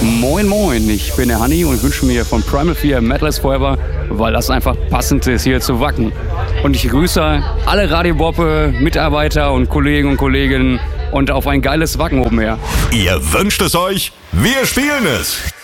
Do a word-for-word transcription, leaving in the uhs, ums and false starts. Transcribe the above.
Moin Moin, ich bin der Hanni und wünsche mir von Primal Fear Metal is Forever, weil das einfach passend ist, hier zu Wacken. Und ich grüße alle Radio Boppe, Mitarbeiter und Kollegen und Kolleginnen und auf ein geiles Wacken oben her. Ihr wünscht es euch, wir spielen es!